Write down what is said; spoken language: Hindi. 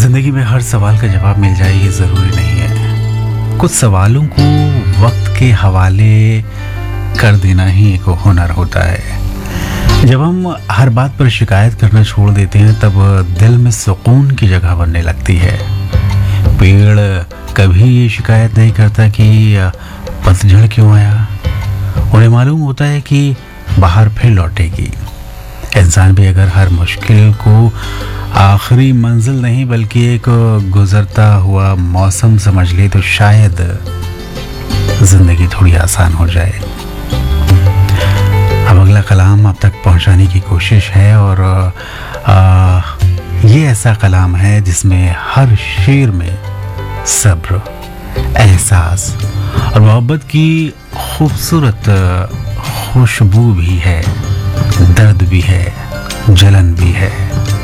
जिंदगी में हर सवाल का जवाब मिल जाए ये ज़रूरी नहीं है। कुछ सवालों को वक्त के हवाले कर देना ही एक हुनर होता है। जब हम हर बात पर शिकायत करना छोड़ देते हैं तब दिल में सुकून की जगह बनने लगती है। पेड़ कभी ये शिकायत नहीं करता कि पतझड़ क्यों आया, उन्हें मालूम होता है कि बाहर फिर लौटेगी। इंसान भी अगर हर मुश्किल को आखिरी मंजिल नहीं बल्कि एक गुजरता हुआ मौसम समझ ले तो शायद जिंदगी थोड़ी आसान हो जाए। अब अगला कलाम आप तक पहुंचाने की कोशिश है और ये ऐसा कलाम है जिसमें हर शेर में सब्र, एहसास और मोहब्बत की खूबसूरत खुशबू भी है, दर्द भी है, जलन भी है।